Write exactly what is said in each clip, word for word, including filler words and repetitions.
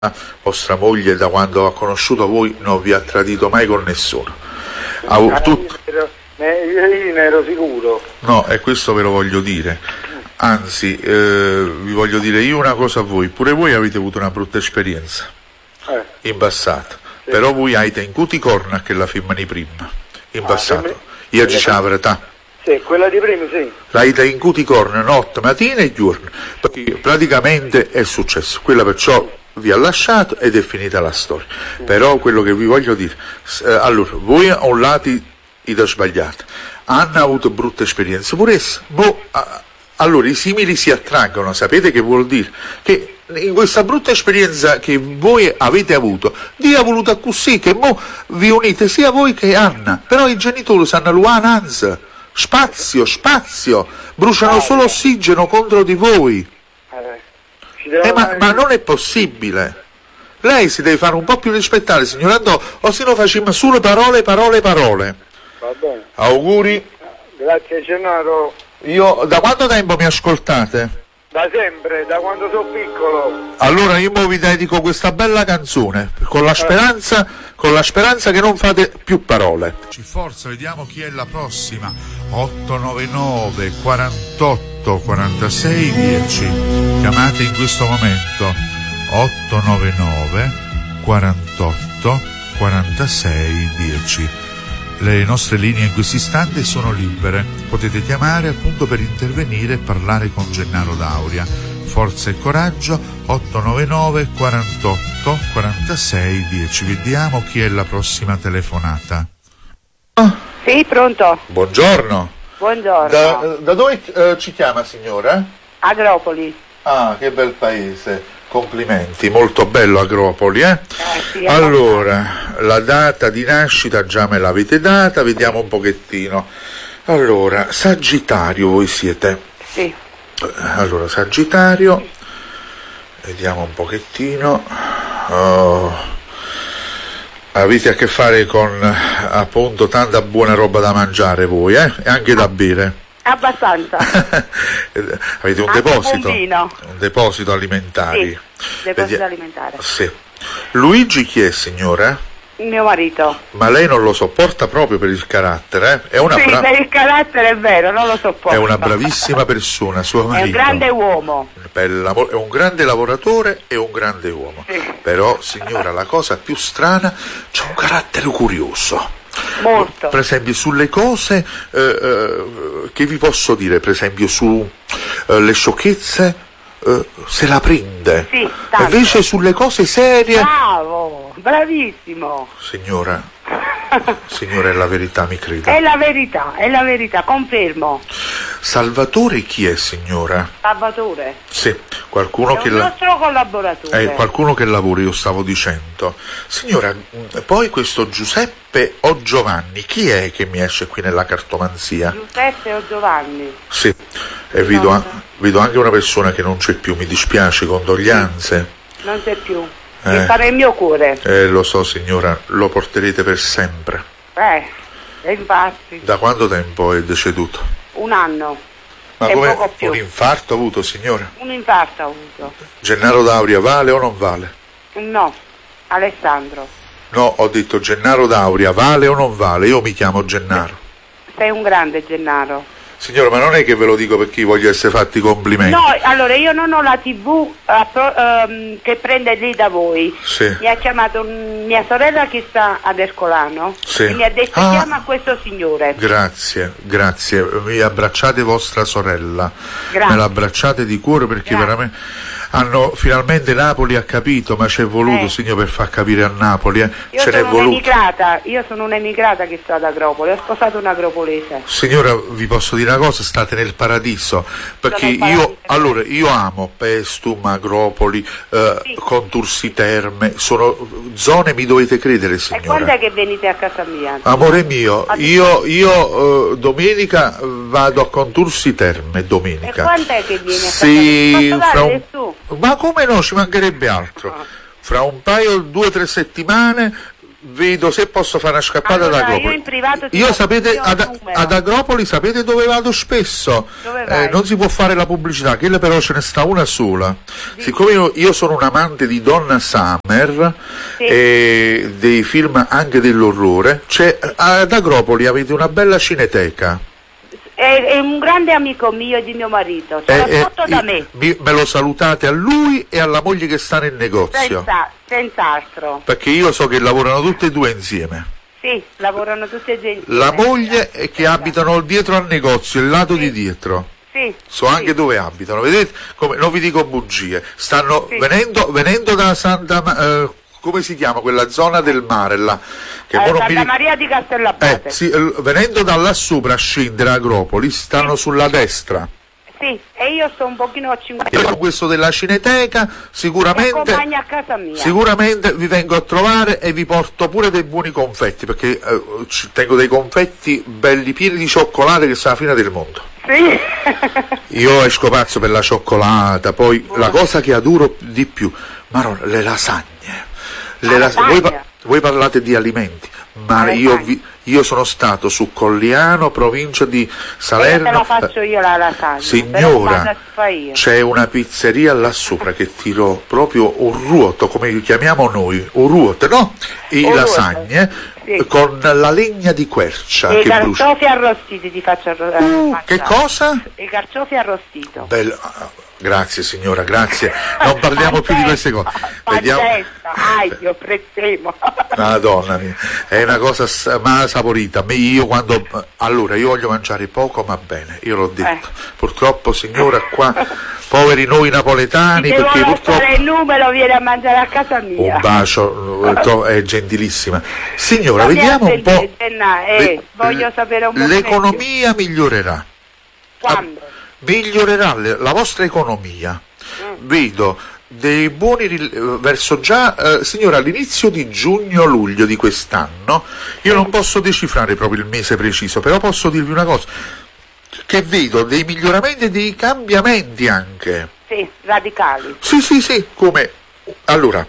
vostra moglie da quando ha conosciuto voi non vi ha tradito mai con nessuno. Ha, ah, tut... io, io ne ero sicuro. No, e questo ve lo voglio dire. Anzi, eh, vi voglio dire io una cosa a voi. Pure voi avete avuto una brutta esperienza eh. in passato. Sì. Però voi avete in cuti corna che la firma di prima. In ah, passato. me... Io ci c'è la verità. Sì, quella di prima sì. L'avete in cuti corna notte, mattina e giorno. Perché praticamente è successo. Quella perciò vi ha lasciato ed è finita la storia. Mm. Però quello che vi voglio dire, eh, allora, voi a un lato avete sbagliato, hanno avuto brutte esperienze pure esse, boh, a, allora i simili si attraggono, sapete che vuol dire? Che in questa brutta esperienza che voi avete avuto, Dio ha voluto così, che mo vi unite sia voi che Anna, però i genitori sanno l'uananza, spazio, spazio, bruciano ah, solo ossigeno contro di voi. Eh, ma, ma non è possibile. Lei si deve fare un po' più rispettare, signor Andò, o se no facciamo solo parole, parole, parole. Va bene. Auguri. Grazie Gennaro. Io, da quanto tempo mi ascoltate? Da sempre, da quando sono piccolo. Allora io mo vi dedico questa bella canzone, con la speranza, con la speranza che non fate più parole. Ci forza, vediamo chi è la prossima. otto nove nove quarantotto quarantasei dieci. Chiamate in questo momento. otto nove nove quarantotto quarantasei dieci. Le nostre linee in questo istante sono libere, potete chiamare appunto per intervenire e parlare con Gennaro D'Auria. Forza e coraggio. Otto nove nove quarantotto quarantasei dieci. Vediamo chi è la prossima telefonata. Oh. Sì, pronto. Buongiorno. Buongiorno. Da, da dove eh, ci chiama, signora? Agropoli. Ah, che bel paese. Complimenti, molto bello Agropoli, eh? eh sì, allora, la data di nascita già me l'avete data, vediamo un pochettino. Allora, Sagittario voi siete? Sì. Allora, Sagittario, vediamo un pochettino. Oh, avete a che fare con appunto tanta buona roba da mangiare voi, eh? E anche da bere. Abbastanza. Avete un anche deposito? Un vino. Un deposito alimentari. Sì, deposito alimentare. Sì. Luigi chi è, signora? Il mio marito. Ma lei non lo sopporta proprio per il carattere, eh? È una sì, bra... per il carattere è vero, non lo sopporto. È una bravissima persona, suo marito. È un grande uomo. Lav- è un grande lavoratore e un grande uomo. Sì. Però, signora, la cosa più strana, c'è un carattere curioso. Molto. Per esempio sulle cose eh, eh, che vi posso dire, per esempio su eh, le sciocchezze eh, se la prende, sì, tanto. Invece sulle cose serie bravo, bravissimo signora, signora è la verità, mi creda. È la verità, è la verità, confermo. Salvatore chi è, signora? Salvatore? Sì, qualcuno è che un la... nostro collaboratore. Eh, qualcuno che lavora, io stavo dicendo. Signora, poi questo Giuseppe o Giovanni, chi è che mi esce qui nella cartomanzia? Giuseppe o Giovanni? Sì, e vedo, a... vedo anche una persona che non c'è più, mi dispiace, condoglianze. Non c'è più, eh. mi fa nel mio cuore. Eh, lo so signora, lo porterete per sempre. Eh, e infatti. Da quanto tempo è deceduto? Un anno. Ma e come poco più. Un infarto ha avuto, signora? Un infarto ha avuto. Gennaro D'Auria vale o non vale? No, Alessandro. No, ho detto Gennaro D'Auria vale o non vale? Io mi chiamo Gennaro. Sei un grande Gennaro. Signora, ma non è che ve lo dico perché voglio essere fatti complimenti. No, allora io non ho la tivù uh, pro, um, che prende lì da voi. Sì. Mi ha chiamato um, mia sorella che sta ad Ercolano. Sì. E mi ha detto ah, chiama questo signore. Grazie, grazie. Mi abbracciate vostra sorella. Grazie. Me l'abbracciate di cuore perché grazie. veramente hanno finalmente Napoli ha capito, ma ci è voluto, eh. signor, per far capire a Napoli. Eh. Io Ce sono n'è voluto. un'emigrata, io sono un'emigrata che sto ad Agropoli, ho sposato un agropolese. Signora, vi posso dire una cosa, state nel paradiso, perché nel paradiso. io allora io amo Pestum, Agropoli, eh, sì. Contursi Terme, sono zone, mi dovete credere, signora. E quando è che venite a casa mia? Amore mio, io, io eh, domenica vado a Contursi Terme, domenica. E quando è che vieni a casa sì, mia? Posso fra dare un... su? Ma come no, ci mancherebbe altro. Fra un paio, due o tre settimane vedo se posso fare una scappata Allora, ad Agropoli. io in privato ti Io do sapete, il mio ad, numero. ad Agropoli sapete dove vado spesso? Dove vai? Eh, non si può fare la pubblicità, quella però ce ne sta una sola. Siccome io, io sono un amante di Donna Summer Sì. e dei film anche dell'orrore, c'è, ad Agropoli avete una bella cineteca. È, è un grande amico mio e di mio marito, ce l'ha Eh, eh, fatto da i- me, mi- me lo salutate a lui e alla moglie che sta nel negozio. senza, senz'altro. Perché io so che lavorano tutte e due insieme. Sì, lavorano tutti e due insieme. La moglie è che abitano dietro al negozio, il lato di dietro. Sì, So sì. anche dove abitano, vedete? Come, non vi dico bugie. Stanno Sì. venendo, venendo da Santa Ma- eh, come si chiama quella zona del mare là? Che Eh, mo non mi Santa ric- Maria di Castellabate. eh, sì, eh, venendo da là sopra a scendere a Agropoli, stanno sulla destra. Sì, e io sto un pochino a cinquanta. Io questo della cineteca sicuramente accompagna a casa mia. sicuramente vi vengo a trovare e vi porto pure dei buoni confetti, perché eh, ci tengo dei confetti belli pieni di cioccolato che sono la fine del mondo. Sì. Io esco pazzo per la cioccolata, poi la cosa che adoro di più, Maronna, le lasagne. Le Ah, las- lasagne. voi, pa- voi parlate di alimenti, ma Ah, io, lasagne. vi- io sono stato su Colliano, provincia di Salerno. Io te la faccio io la lasagna. però Signora, quando si fa io. c'è una pizzeria là sopra che tirò proprio un ruoto, come li chiamiamo noi, un ruoto, no? I Un ruoto, lasagne sì. con la legna di quercia E i che brucia. carciofi arrostiti ti faccio arro- Uh, faccio. che cosa? I carciofi arrostito. Bello. Grazie signora, grazie. Non parliamo più di queste cose. Vediamo. Pazzesca, aglio, prezzemo. Madonna mia, è una cosa s- ma saporita. Me- Io quando allora io voglio mangiare poco ma bene, io l'ho detto. Eh. Purtroppo signora qua, poveri noi napoletani, Se perché vuole purtroppo fare il numero viene a mangiare a casa mia. un bacio, eh, to- è gentilissima. Signora, Fammi vediamo un po'. sentire, Genna, eh, le- voglio sapere un po' L'economia migliorerà. Quando? Migliorerà le- la vostra economia. Mm. Vedo dei buoni ril- eh, verso già, eh, signora, all'inizio di giugno-luglio di quest'anno, io non posso decifrare proprio il mese preciso, però posso dirvi una cosa, che vedo dei miglioramenti e dei cambiamenti anche. Sì, radicali. Sì, sì, sì, come... Allora,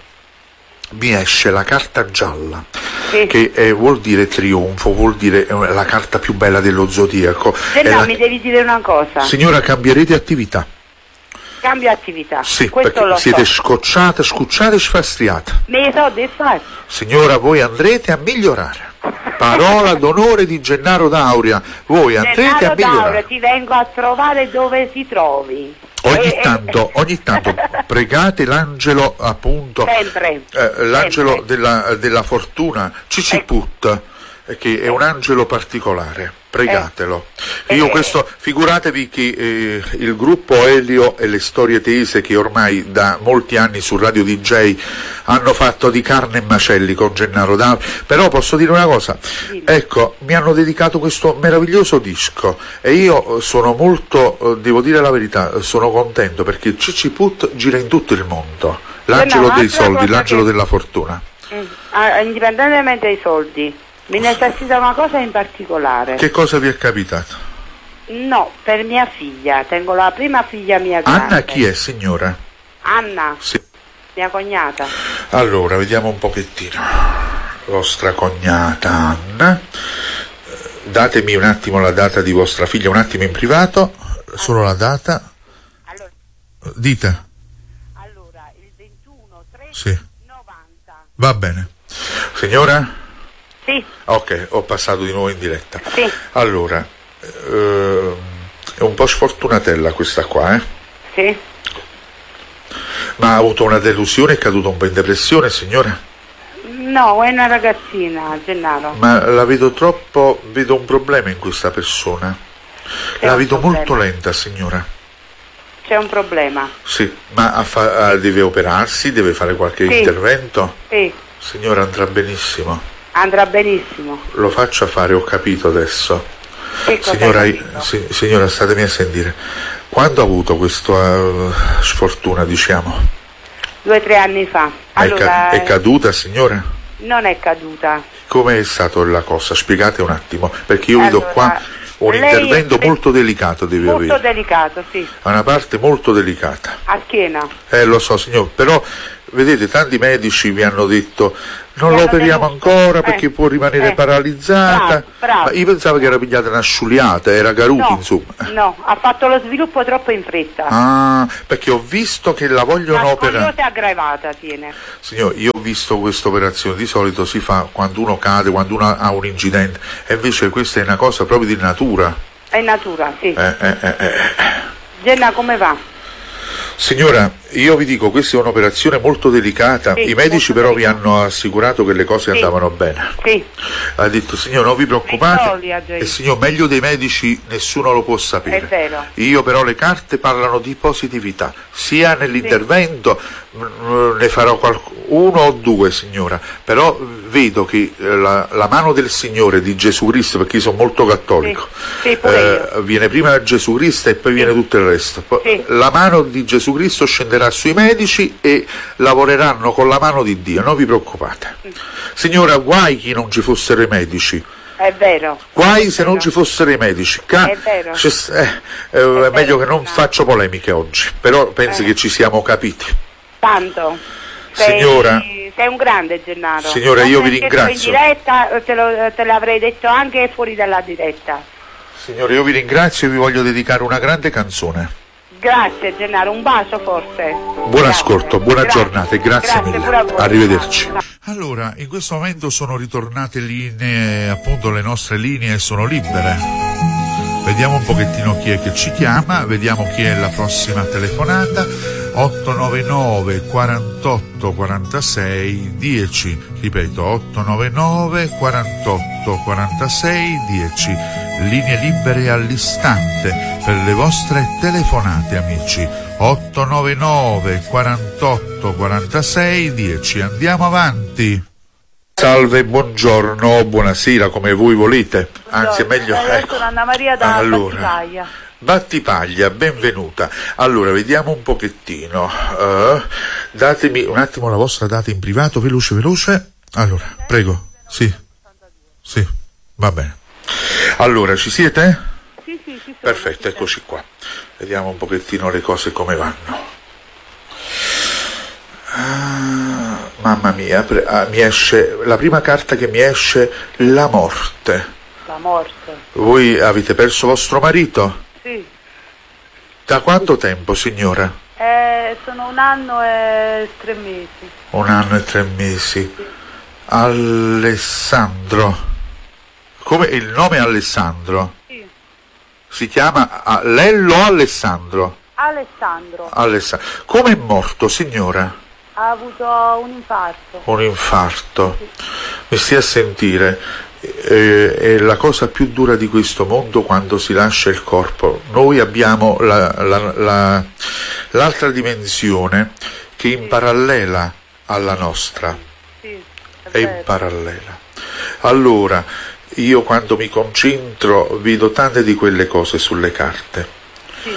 mi esce la carta gialla, Sì. che eh, vuol dire trionfo, vuol dire eh, la carta più bella dello zodiaco. Se È no, la- mi devi dire una cosa. Signora, cambierete attività. Cambio attività. Sì, Questo perché lo siete so. scocciate, scucciate e sfastriate. Me ne so dei fatti. Signora, voi andrete a migliorare. Parola d'onore di Gennaro D'Auria, voi andrete a Gennaro Daura, migliorare. ti vengo a trovare dove ti trovi. Ogni Eh, eh, tanto, ogni tanto pregate l'angelo, appunto, Sempre. eh, l'angelo Sempre. della, della fortuna, Ciciput, eh, che è un angelo particolare. Pregatelo. Eh. Io Eh. questo, figuratevi che eh, il gruppo Elio e le storie tese, che ormai da molti anni su Radio D J hanno fatto di carne e macelli con Gennaro D'Auria, però posso dire una cosa, Dimmi. ecco, mi hanno dedicato questo meraviglioso disco e io sono molto, eh, devo dire la verità, sono contento perché Ciciput gira in tutto il mondo, l'angelo no, dei altra soldi, cosa l'angelo che- della fortuna. Mm. Ah, indipendentemente dai soldi, mi necessita una cosa in particolare. Che cosa vi è capitato? No, per mia figlia. Tengo la prima figlia mia grande. Anna chi è, signora? Anna, Sì. mia cognata. Allora, vediamo un pochettino. Vostra cognata Anna. Eh, Datemi un attimo la data di vostra figlia, un attimo in privato, solo la data. Allora, Dite. allora il ventuno tre Sì. novanta. Va bene. Signora? Sì, Ok, ho passato di nuovo in diretta. sì, Allora, ehm, è un po' sfortunatella questa qua, eh? sì. Ma ha avuto una delusione, è caduta un po' in depressione, signora? No, è una ragazzina, Gennaro. Ma la vedo troppo, vedo un problema in questa persona. C'è La un vedo problema. molto lenta, signora. C'è un problema. Sì, ma a fa- a- deve operarsi, deve fare qualche Sì. intervento? Sì, Signora, andrà benissimo. andrà benissimo. Lo faccia fare, ho capito adesso. Che cosa Signora, hai capito? si- signora, statemi a sentire. Quando ha avuto questa eh, sfortuna, diciamo? Due o tre anni fa. È ca- Allora, è caduta, signora? non è caduta. Come è stata la cosa? Spiegate un attimo, perché io vedo Allora, qua un lei- intervento molto delicato deve Molto avere. delicato, sì. Ha una parte molto delicata. A schiena. Eh, lo so, signor, però vedete, tanti medici vi hanno detto non Mi lo hanno operiamo tenuto. ancora Eh, perché può rimanere eh. paralizzata. Bravo, bravo. Ma io pensavo che era pigliata una sciuliata, era caruti, No, insomma. no, ha fatto lo sviluppo troppo in fretta. Ah, perché ho visto che la vogliono La operare. scoliosi aggravata tiene. Signore, io ho visto questa operazione, di solito si fa quando uno cade, quando uno ha un incidente, e invece questa è una cosa proprio di natura. È natura, sì. Eh, eh, eh, eh. Genna, come va? Signora, io vi dico, questa è un'operazione molto delicata, Sì, i medici molto però vi delicata. hanno assicurato che le cose Sì. andavano bene. Sì. Ha detto, signor, non vi I preoccupate, soldi ha già e signor, meglio dei medici nessuno lo può sapere. È vero. Io però le carte parlano di positività, sia nell'intervento, mh, ne farò qualcuno, uno o due, signora, però vedo che eh, la, la mano del Signore, di Gesù Cristo, perché io sono molto cattolico, Sì, sì, pure io. viene prima Gesù Cristo e poi viene tutto il resto. Poi, Sì. la mano di Gesù Cristo scenderà sui medici e lavoreranno con la mano di Dio, non vi preoccupate. Signora, guai chi non ci fossero i medici. È vero. Guai se non ci fossero i medici. Ca- È vero. c'è- eh, eh, è meglio che non Gennaro. faccio polemiche oggi, però penso Eh. che ci siamo capiti. Tanto. Sei, Signora. sei un grande, Gennaro. Signora, Non io vi perché ringrazio. sei in diretta, te, lo, te l'avrei detto anche fuori dalla diretta. Signore, io vi ringrazio e vi voglio dedicare una grande canzone. Grazie, Gennaro, un bacio forse. Buon Grazie. ascolto, buona Grazie. giornata e grazie, Grazie mille. pure a voi. Arrivederci. Grazie. Allora, in questo momento sono ritornate linee, appunto le nostre linee sono libere. Vediamo un pochettino chi è che ci chiama, vediamo chi è la prossima telefonata. otto nove nove quarantotto quarantasei dieci, ripeto otto nove nove quarantotto quarantasei dieci, linee libere all'istante per le vostre telefonate, amici. otto nove nove quarantotto quarantasei dieci, andiamo avanti. Salve, buongiorno, buonasera, come voi volete, anzi è meglio, Eh, ecco. sono Anna Maria da Allora, Battipaglia. Battipaglia, benvenuta. Allora, vediamo un pochettino. Eh, datemi un attimo la vostra data in privato, veloce, veloce. Allora, prego. Sì. Sì, va bene. Allora, ci siete? Sì, sì, ci sono. Perfetto, eccoci qua. Vediamo un pochettino le cose come vanno. Ah, mamma mia, pre- ah, mi esce la prima carta che mi esce, la morte. La morte. Voi avete perso vostro marito? Sì. Da quanto tempo, signora? Eh, sono un anno e tre mesi. Un anno e tre mesi. Alessandro. Come il nome è Alessandro? Sì. Si chiama ah, Lello Alessandro? Alessandro Alessandro. Come è morto, signora? ha avuto un infarto. Un infarto. Mi stia a sentire. Eh, è la cosa più dura di questo mondo quando si lascia il corpo. Noi abbiamo la, la, la, l'altra dimensione che in parallela alla nostra. Sì, è È in vero. parallela. Allora, io quando mi concentro vedo tante di quelle cose sulle carte. Sì.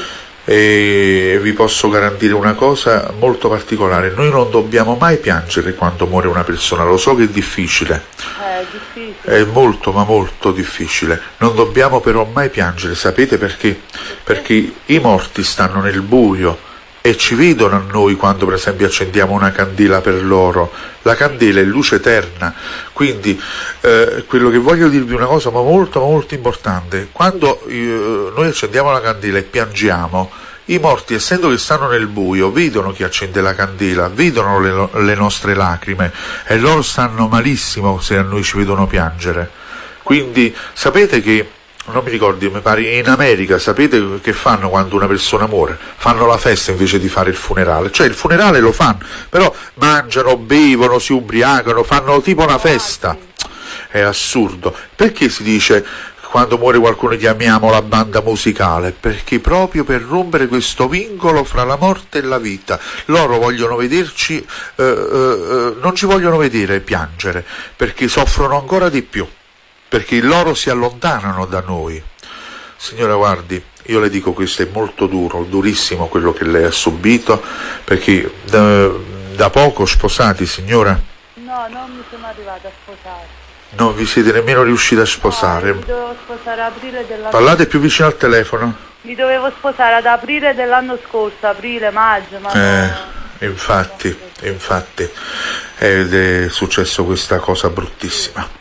E vi posso garantire una cosa molto particolare: noi non dobbiamo mai piangere quando muore una persona, lo so che è difficile, È difficile. è molto ma molto difficile, non dobbiamo però mai piangere, sapete perché? Perché i morti stanno nel buio e ci vedono a noi quando per esempio accendiamo una candela per loro. La candela è luce eterna, quindi eh, quello che voglio dirvi è una cosa ma molto ma molto importante: quando eh, noi accendiamo la candela e piangiamo, i morti, essendo che stanno nel buio, vedono chi accende la candela, vedono le, le nostre lacrime e loro stanno malissimo se a noi ci vedono piangere. Quindi sapete che, non mi ricordo, mi pare in America, sapete che fanno quando una persona muore? Fanno la festa invece di fare il funerale, cioè il funerale lo fanno, però mangiano, bevono, si ubriacano, fanno tipo una festa. È assurdo. Perché si dice quando muore qualcuno chiamiamo la banda musicale? Perché proprio per rompere questo vincolo fra la morte e la vita. Loro vogliono vederci, eh, eh, non ci vogliono vedere piangere, perché soffrono ancora di più, perché loro si allontanano da noi. Signora, guardi, io le dico, questo è molto duro, durissimo quello che lei ha subito, perché da, da poco sposati, signora? No, non mi sono arrivata a sposare. Non vi siete nemmeno riusciti a sposare? No, mi dovevo sposare ad aprile dell'anno Parlate più vicino al telefono? Mi dovevo sposare ad aprile dell'anno scorso, aprile, maggio, ma Eh, no. infatti, infatti, ed è successo questa cosa bruttissima.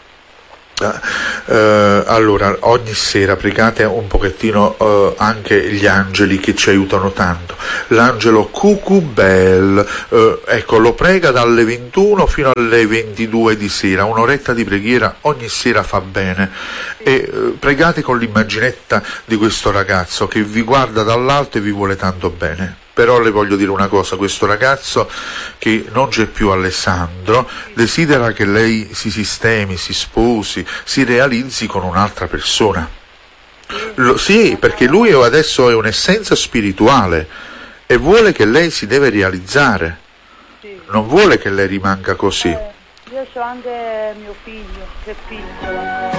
Uh, allora, ogni sera pregate un pochettino uh, anche gli angeli che ci aiutano tanto. L'angelo Cucubel, uh, ecco, lo prega dalle ventuno fino alle ventidue di sera, un'oretta di preghiera ogni sera fa bene. E uh, pregate con l'immaginetta di questo ragazzo che vi guarda dall'alto e vi vuole tanto bene. Però le voglio dire una cosa, questo ragazzo che non c'è più, Alessandro, desidera che lei si sistemi, si sposi, si realizzi con un'altra persona. Lo, sì, perché lui adesso è un'essenza spirituale e vuole che lei si deve realizzare, non vuole che lei rimanga così. Eh, io ho anche mio figlio, che è piccolo.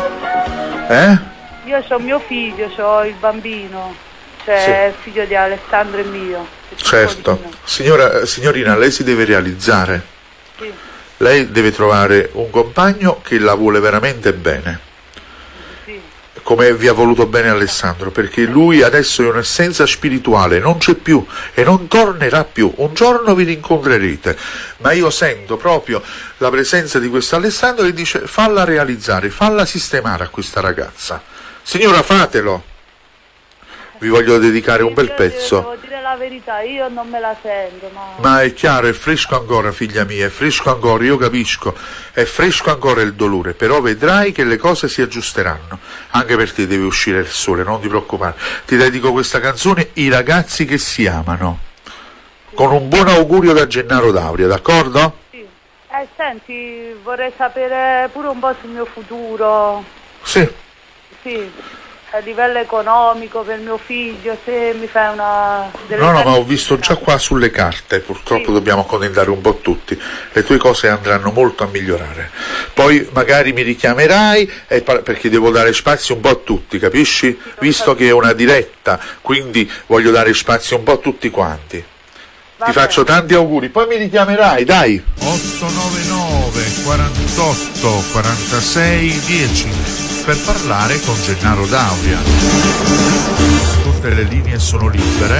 Eh? Io ho mio figlio, ho il bambino, cioè Sì. è il figlio di Alessandro e mio. Certo, signora, signorina, lei si deve realizzare, Sì. lei deve trovare un compagno che la vuole veramente bene, Sì. come vi ha voluto bene Alessandro, perché lui adesso è un'essenza spirituale, non c'è più e non tornerà più. Un giorno vi rincontrerete, ma io sento proprio la presenza di questo Alessandro che dice: falla realizzare, falla sistemare a questa ragazza. Signora, fatelo. Vi voglio dedicare un bel Io pezzo. Devo dire la verità, io non me la sento, ma... Ma è chiaro, è fresco ancora, figlia mia, è fresco ancora, io capisco, è fresco ancora il dolore, però vedrai che le cose si aggiusteranno, anche per te deve uscire il sole, non ti preoccupare. Ti dedico questa canzone, I ragazzi che si amano, con un buon augurio da Gennaro D'Auria, d'accordo? Sì. Eh, senti, vorrei sapere pure un po' sul mio futuro, Sì, sì, a livello economico per mio figlio, se mi fai una... delle no no, ma ho carte- visto già qua sulle carte, purtroppo Sì. dobbiamo accontentare un po' tutti, le tue cose andranno molto a migliorare, poi magari mi richiamerai e par- perché devo dare spazio un po' a tutti, capisci? Visto che è una diretta, quindi voglio dare spazio un po' a tutti quanti. Va Ti bene. faccio tanti auguri, poi mi richiamerai, dai. otto nove nove quarantotto quarantasei dieci per parlare con Gennaro D'Auria. Tutte le linee sono libere.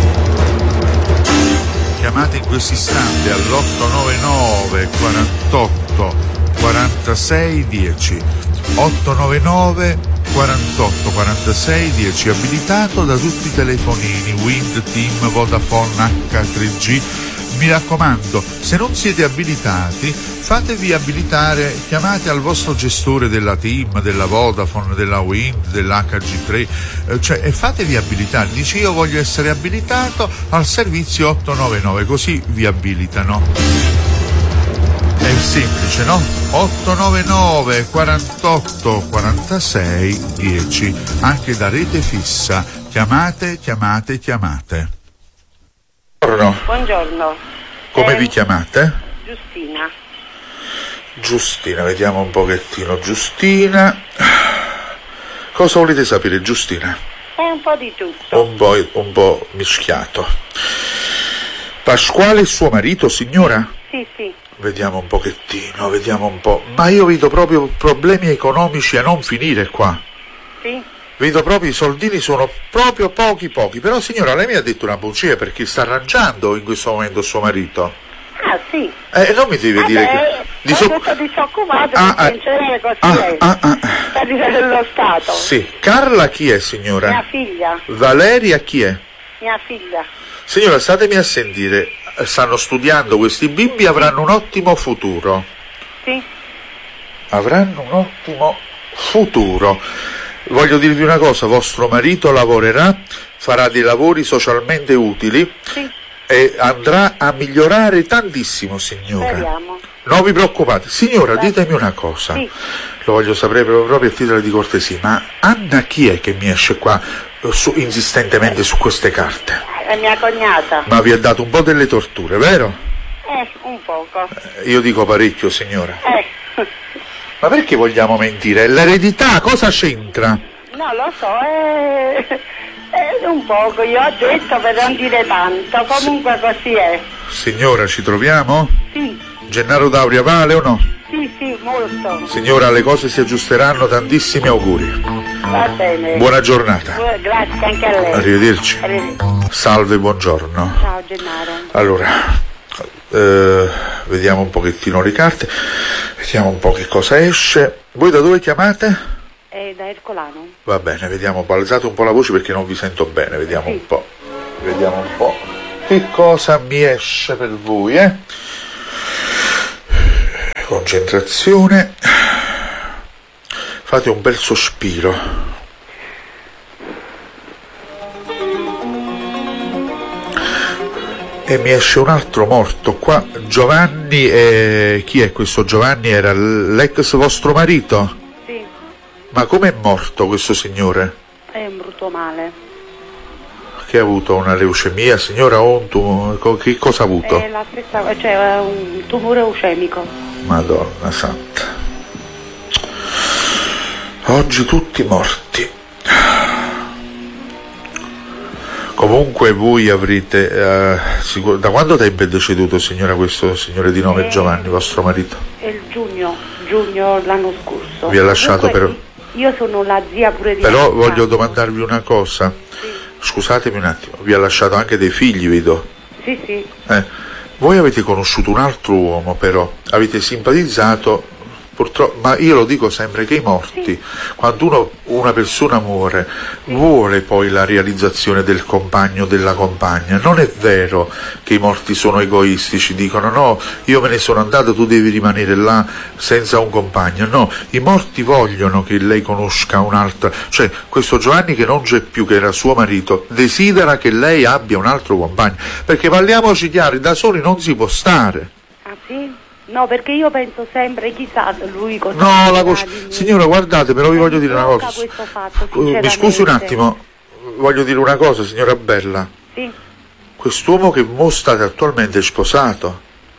Chiamate in questo istante all'otto nove nove quarantotto quarantasei dieci. otto nove nove quarantotto quarantasei dieci, abilitato da tutti i telefonini Wind, Team, Vodafone, acca tre G. Mi raccomando, se non siete abilitati, fatevi abilitare, chiamate al vostro gestore della Team, della Vodafone, della Wind, dell'acca G tre, eh, cioè, e fatevi abilitare. Dici: io voglio essere abilitato al servizio otto nove nove, così vi abilitano. È semplice, no? otto nove nove quarantotto quarantasei dieci, anche da rete fissa. Chiamate, chiamate, chiamate. Buongiorno. Buongiorno. Come Eh, vi chiamate? Giustina. Giustina, vediamo un pochettino. Giustina, cosa volete sapere, Giustina? È un po' di tutto. Un po', un po' mischiato. Pasquale è suo marito, signora? Sì, sì. Vediamo un pochettino, vediamo un po'. Ma io vedo proprio problemi economici a non finire qua. Sì. Vedo proprio i soldini sono proprio pochi pochi. Però signora, lei mi ha detto una bugia, perché sta arrangiando in questo momento suo marito. Ah, sì. Eh, non mi deve dire Vabbè, che... Di ho so- detto disoccupato Ah, per ah, inserire così ah, lei. ah, ah. Per dire dello Stato. Sì. Carla chi è, signora? Mia figlia. Valeria chi è? Mia figlia. Signora, statemi a sentire, stanno studiando questi bimbi, avranno un ottimo futuro. Sì. Avranno un ottimo futuro. Voglio dirvi una cosa, vostro marito lavorerà, farà dei lavori socialmente utili Sì. e andrà a migliorare tantissimo, signora. Speriamo. Non vi preoccupate. Signora, ditemi una cosa. Sì. Lo voglio sapere proprio, proprio a titolo di cortesia, ma Anna chi è che mi esce qua eh, su, insistentemente su queste carte? È mia cognata. Ma vi ha dato un po' delle torture, vero? Eh, un poco. Eh, Io dico parecchio, signora. Eh. Ma perché vogliamo mentire? È l'eredità, cosa c'entra? No, lo so, è... è un poco. Io ho detto per non dire tanto. Comunque così è. Signora, ci troviamo? Sì. Gennaro D'Auria vale o no? Sì, sì, molto. Signora, le cose si aggiusteranno, tantissimi auguri. Va bene. Buona giornata. Bu- Grazie anche a lei. Arrivederci. Arrivederci. Salve, buongiorno. Ciao Gennaro. Allora, eh, vediamo un pochettino le carte, vediamo un po' che cosa esce. Voi da dove chiamate? È da Ercolano. Va bene, vediamo un po', alzate un po' la voce perché non vi sento bene, vediamo Sì. un po', vediamo un po' che cosa mi esce per voi, eh? Concentrazione, fate un bel sospiro. E mi esce un altro morto qua. Giovanni, eh, chi è questo Giovanni? Era l'ex vostro marito? Sì, Ma com'è morto questo signore? è un brutto male. Che ha avuto una leucemia, signora, o un tumore? Co- Che cosa ha avuto? È la stessa, cioè è un tumore leucemico. Madonna santa. Oggi tutti morti. Comunque voi avrete... eh, sicur- da quando tempo è deceduto, signora, questo signore di nome Eh, Giovanni, vostro marito? È il giugno, giugno l'anno scorso. Vi ha lasciato Comunque, per- Io sono la zia pure di Però Alessandro. voglio domandarvi una cosa. Sì, Scusatemi un attimo, vi ha lasciato anche dei figli, vedo. sì, sì. Eh, voi avete conosciuto un altro uomo, però avete simpatizzato, purtroppo, ma io lo dico sempre che i morti, quando uno, una persona muore, vuole poi la realizzazione del compagno o della compagna. Non è vero che i morti sono egoistici, dicono no, io me ne sono andato, tu devi rimanere là senza un compagno. No, i morti vogliono che lei conosca un'altra, cioè questo Giovanni che non c'è più, che era suo marito, desidera che lei abbia un altro compagno, perché parliamoci chiari, da soli non si può stare. Ah sì? No, perché io penso sempre, chissà lui cosa No, la dirà cos- di me. signora, guardate, però vi voglio dire una Blocca cosa. questo fatto, Uh, Mi scusi un sinceramente. attimo, voglio dire una cosa, signora Bella. Sì. Quest'uomo che mo state attualmente è sposato?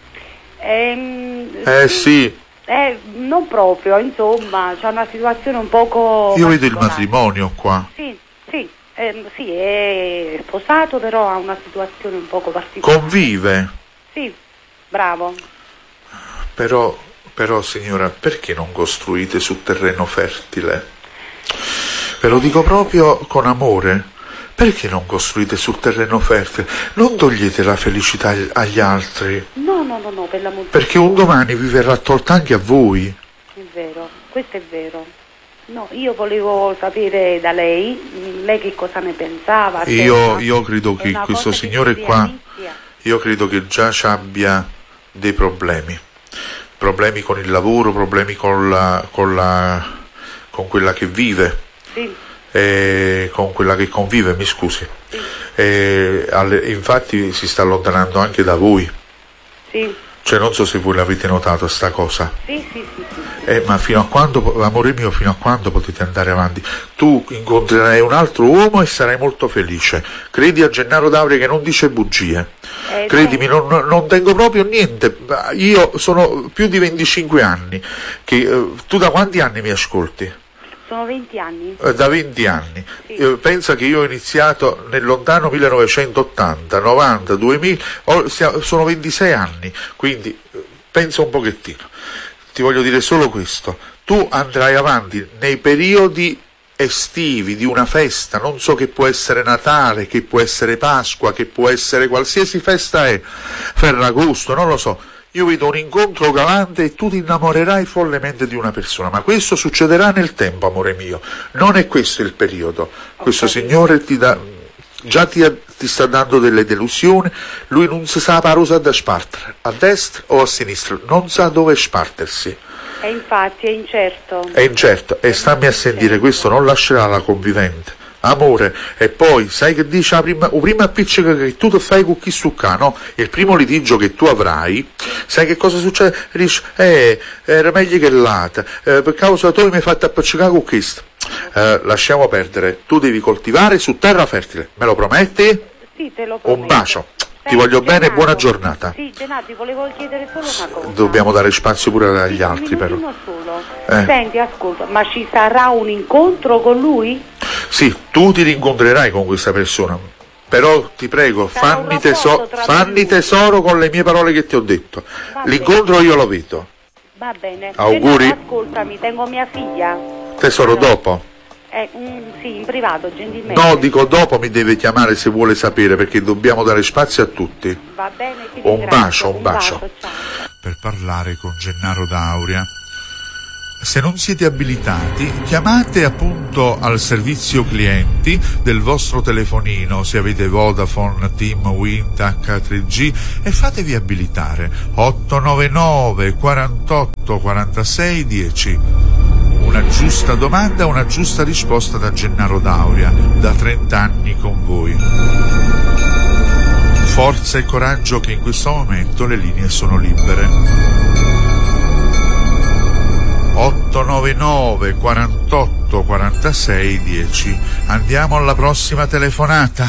Ehm, Eh sì, eh, non proprio, insomma, c'è una situazione un poco io vedo il particolare. matrimonio qua. Sì, sì, ehm, sì, è sposato, però ha una situazione un poco particolare. Convive, Sì, bravo. però, però signora, perché non costruite su terreno fertile? Ve lo dico proprio con amore. Perché non costruite sul terreno fertile? Non togliete la felicità ag- agli altri, No, no, no, no, per l'amor di perché un domani vi verrà tolta anche a voi. È vero, questo è vero. No, io volevo sapere da lei, mh, lei che cosa ne pensava. se è Io, una- io credo è che una questo cosa che signore si qua, realizza. io credo che già ci abbia dei problemi. Problemi con il lavoro, problemi con la, con la, con quella che vive. Sì, Eh, con quella che convive, mi scusi. Eh, alle- infatti si sta allontanando anche da voi, sì, cioè non so se voi l'avete notato sta cosa. sì, sì, sì, sì. Eh, ma fino a quando, amore mio, fino a quando potete andare avanti? Tu incontrerai un altro uomo e sarai molto felice. Credi a Gennaro D'Auria che non dice bugie. Eh, Credimi, non, non tengo proprio niente. Io sono più di venticinque anni. Che, eh, tu da quanti anni mi ascolti? Sono venti anni. Eh, Da venti anni. Sì. Eh, pensa che io ho iniziato nel lontano millenovecentottanta, novanta, duemila, ho- stia- sono ventisei anni, quindi eh, pensa un pochettino. Ti voglio dire solo questo: tu andrai avanti nei periodi estivi di una festa, non so, che può essere Natale, che può essere Pasqua, che può essere qualsiasi festa è, Ferragosto, non lo so. Io vedo un incontro galante e tu ti innamorerai follemente di una persona, ma questo succederà nel tempo, amore mio. Non è questo il periodo. Questo signore ti dà, già ti, ti sta dando delle delusioni, lui non si sa la rosa da spartere, a destra o a sinistra, non sa dove spartersi. E infatti è incerto. È incerto, e stammi a sentire, questo non lascerà la convivente. Amore, e poi sai che dice la prima, la prima appiccica che tu ti fai con chi succa, no? Il primo litigio che tu avrai, sai che cosa succede? Dici, eh, era meglio che l'altra, eh, per causa tu mi hai fatto appiccicare con questo. Eh, lasciamo perdere, tu devi coltivare su terra fertile, me lo prometti? Sì, te lo prometto. Un bacio, ti Senti, voglio bene e Gennaro, buona giornata. Sì, Gennaro, ti volevo chiedere solo una cosa. Dobbiamo dare spazio pure agli Sì, altri, un però. minutino solo. Eh. Senti, ascolta, ma ci sarà un incontro con lui? Sì, tu ti rincontrerai con questa persona, però ti prego, Sarà un fammi, rapporto teso- tra fammi noi. tesoro con le mie parole che ti ho detto. Va L'incontro io lo vedo. Va bene. Auguri. Gennaro, ascoltami, tengo mia figlia. Tesoro, Allora, dopo. Eh, mm, sì, in privato, gentilmente. No, dico dopo mi deve chiamare se vuole sapere, perché dobbiamo dare spazio a tutti. Va bene, ti Un ringrazio. bacio, un bacio. ciao. Per parlare con Gennaro D'Auria. Se non siete abilitati, chiamate appunto al servizio clienti del vostro telefonino, se avete Vodafone, Team, Wind, acca tre G, e fatevi abilitare. otto nove nove quarantotto quarantasei dieci. Una giusta domanda, una giusta risposta da Gennaro D'Auria, da trenta anni con voi. Forza e coraggio, che in questo momento le linee sono libere. otto nove nove quarantotto quarantasei dieci. Andiamo alla prossima telefonata.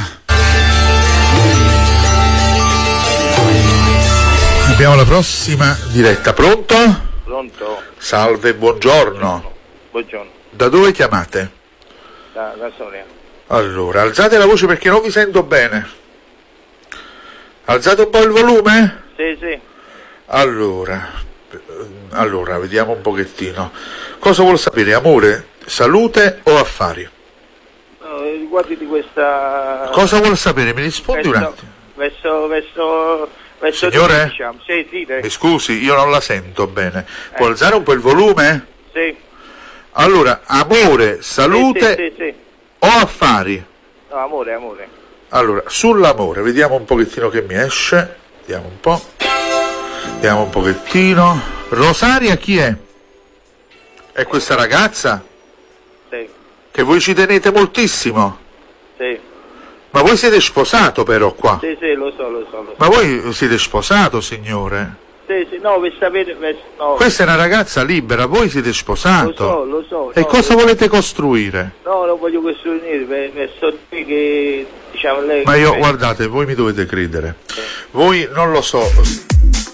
Abbiamo la prossima diretta. Pronto? Pronto? Salve, buongiorno. Buongiorno. Da dove chiamate? Da, da Soria. Allora, alzate la voce perché non vi sento bene. Alzate un po' il volume? Sì, sì. Allora, allora, vediamo un pochettino. Cosa vuol sapere? Amore, salute o affari? No, riguardi di questa... Cosa vuol sapere? Mi rispondi un verso, attimo. verso, verso, verso Signore? di, diciamo. Sì, sì, Mi sì. scusi, io non la sento bene. Può Eh. alzare un po' il volume? Sì. Allora, amore, salute Sì, sì, sì, sì. o affari? No, amore, amore. Allora, sull'amore, vediamo un pochettino che mi esce. Vediamo un po'. Vediamo un pochettino. Rosaria chi è? È questa ragazza? Sì, Che voi ci tenete moltissimo. sì. Ma voi siete sposato però qua? Sì, sì, lo so, lo so, lo so. Ma voi siete sposato, signore? Sì, sì, no, per sapere... Per, no. Questa è una ragazza libera, voi siete sposato. Lo so, lo so. E no, cosa lo- volete costruire? No, non voglio costruire, per- verso te che... Diciamo lei... Ma io, che- guardate, voi mi dovete credere. Voi non lo so.